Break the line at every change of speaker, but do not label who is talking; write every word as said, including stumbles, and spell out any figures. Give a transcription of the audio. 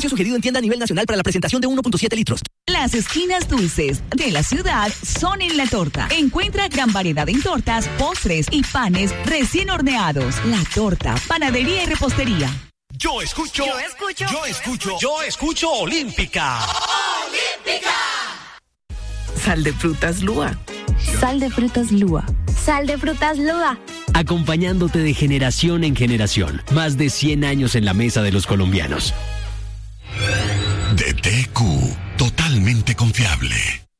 Precio sugerido en tienda a nivel nacional para la presentación de uno punto siete litros.
Las esquinas dulces de la ciudad son en La Torta. Encuentra gran variedad en tortas, postres y panes recién horneados. La Torta, panadería y repostería.
Yo escucho.
Yo escucho.
Yo escucho. Yo escucho Olímpica.
Olímpica.
Sal de frutas Lúa.
Sal de frutas Lúa.
Sal de frutas Lúa.
Acompañándote de generación en generación. Más de cien años en la mesa de los colombianos.
D T Q, totalmente confiable.